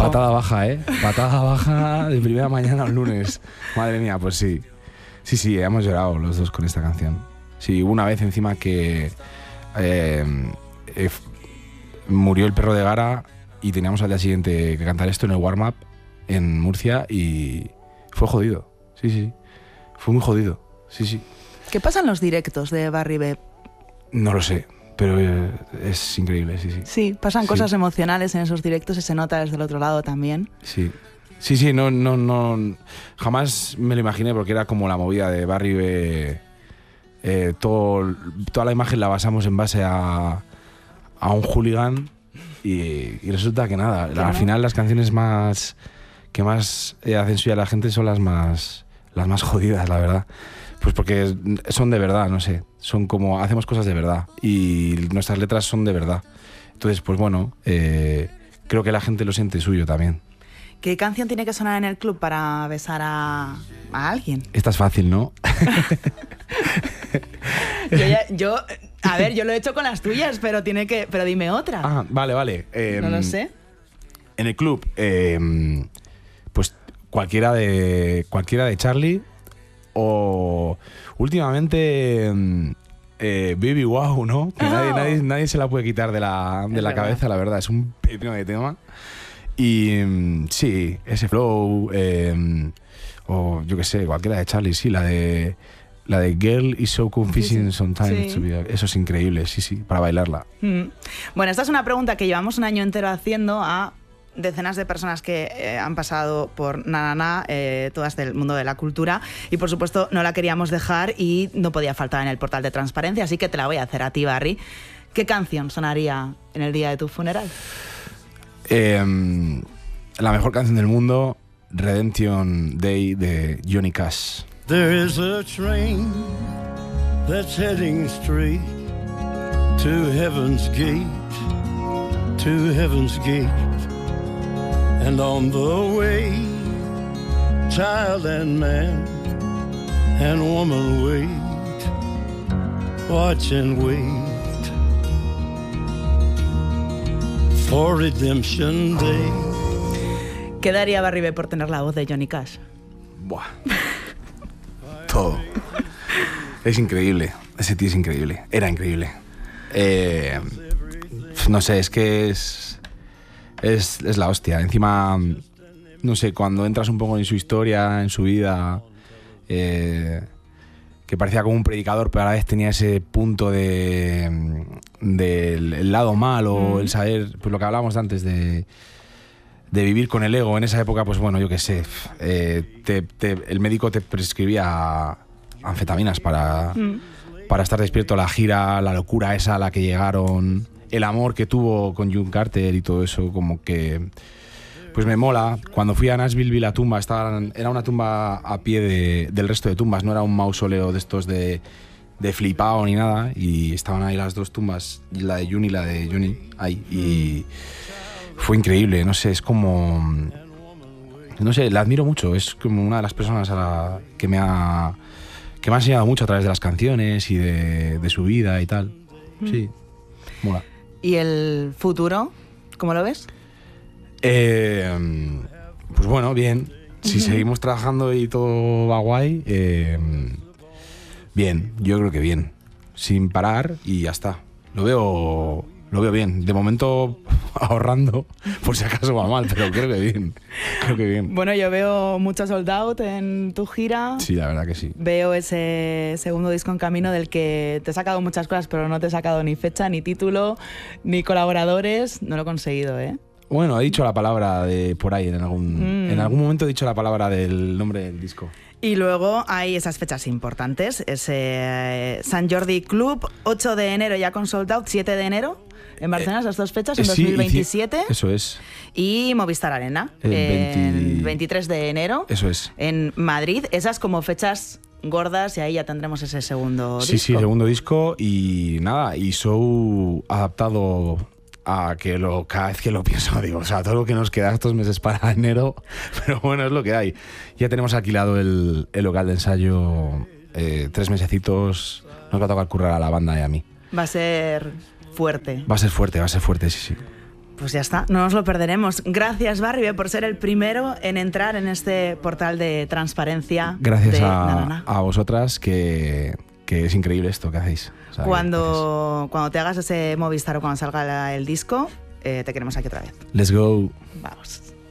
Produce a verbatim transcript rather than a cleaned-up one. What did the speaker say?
Patada baja, ¿eh? Patada baja de primera mañana al lunes. Madre mía, pues sí. Sí, sí, hemos llorado los dos con esta canción. Sí, hubo una vez encima que eh, eh, murió el perro de Gara y teníamos al día siguiente que cantar esto en el warm-up en Murcia y fue jodido. Sí, sí. Fue muy jodido. Sí, sí. ¿Qué pasa en los directos de Barry B? No lo sé, pero es increíble, sí, sí. Sí, pasan sí. cosas emocionales en esos directos y se nota desde el otro lado también. Sí. Sí, sí, no, no, no. Jamás me lo imaginé porque era como la movida de Barry B. Eh, todo, toda la imagen la basamos en base a, a un hooligan y, y resulta que nada. Al no? final las canciones más que más eh, hacen suya a la gente son las más las más jodidas, la verdad. Pues porque son de verdad, no sé. Son como hacemos cosas de verdad y nuestras letras son de verdad. Entonces, pues bueno, eh, creo que la gente lo siente suyo también. ¿Qué canción tiene que sonar en el club para besar a, a alguien? Esta es fácil, ¿no? yo, ya, yo, a ver, yo lo he hecho con las tuyas, pero tiene que, pero dime otra. Ah, vale, vale. Eh, no lo sé. En el club, eh, pues cualquiera de cualquiera de Charlie o últimamente eh, Baby Wow, ¿no? Que oh. nadie, nadie, nadie se la puede quitar de la, de la cabeza, la verdad. Es un pepino de tema. Y sí, ese flow, eh, o yo qué sé, cualquiera de Charlie, sí, la de la de Girl is so confusing sometimes, sí. Eso es increíble, sí, sí, para bailarla. Mm. Bueno, esta es una pregunta que llevamos un año entero haciendo a decenas de personas que eh, han pasado por Na Na Na, eh, todas del mundo de la cultura, y por supuesto no la queríamos dejar y no podía faltar en el portal de transparencia, así que te la voy a hacer a ti, Barry. ¿Qué canción sonaría en el día de tu funeral? Eh, la mejor canción del mundo, Redemption Day de Johnny Cash. There is a train that's heading straight to Heaven's Gate, to Heaven's Gate, and on the way, child and man and woman wait, watch and wait for Redemption Day. ¿Qué daría Barry B por tener la voz de Johnny Cash? Buah. Todo. Es increíble. Ese tío es increíble. Era increíble. Eh, no sé, es que es, es... Es la hostia. Encima, no sé, cuando entras un poco en su historia, en su vida, eh, que parecía como un predicador, pero a la vez tenía ese punto de del el lado malo, mm. el saber, pues lo que hablábamos antes de... de vivir con el ego. En esa época, pues bueno, yo qué sé, eh, te, te, el médico te prescribía anfetaminas para, mm. para estar despierto. La gira, la locura esa a la que llegaron, el amor que tuvo con June Carter y todo eso, como que pues me mola. Cuando fui a Nashville vi la tumba, estaba, era una tumba a pie de, del resto de tumbas, no era un mausoleo de estos de, de flipado ni nada, y estaban ahí las dos tumbas, la de June y la de Johnny, ahí, y fue increíble. No sé, es como... No sé, la admiro mucho. Es como una de las personas a la que me ha que me ha enseñado mucho a través de las canciones y de, de su vida y tal. Sí, mola. ¿Y el futuro? ¿Cómo lo ves? Eh, pues bueno, bien. Si seguimos trabajando y todo va guay, eh, bien, yo creo que bien. Sin parar y ya está. Lo veo... Lo veo bien. De momento ahorrando, por si acaso va mal, pero creo que bien. Creo que bien. Bueno, yo veo mucho sold out en tu gira. Sí, la verdad que sí. Veo ese segundo disco en camino del que te he sacado muchas cosas, pero no te he sacado ni fecha, ni título, ni colaboradores. No lo he conseguido, ¿eh? Bueno, he dicho la palabra de por ahí en algún, mm. en algún momento he dicho la palabra del nombre del disco. Y luego hay esas fechas importantes. Ese eh, San Jordi Club, ocho de enero ya con sold out, siete de enero. En Barcelona, esas dos fechas, en sí, dos mil veintisiete. Eso es. Y Movistar Arena, el, veinte... el veintitrés de enero. Eso es. En Madrid. Esas como fechas gordas y ahí ya tendremos ese segundo sí, disco. Sí, sí, segundo disco y nada, y show adaptado a que lo, cada vez que lo pienso, digo, o sea, todo lo que nos queda estos meses para enero, pero bueno, es lo que hay. Ya tenemos alquilado el, el local de ensayo, eh, tres mesecitos, nos va a tocar currar a la banda y a mí. Va a ser... fuerte. Va a ser fuerte, va a ser fuerte, sí, sí. Pues ya está, no nos lo perderemos. Gracias, Barry, por ser el primero en entrar en este portal de transparencia. Gracias de a, Nanana. a vosotras, que, que es increíble esto que hacéis. O sea, Cuando, cuando te hagas ese Movistar o cuando salga la- el disco, eh, te queremos aquí otra vez. Let's go. Vamos.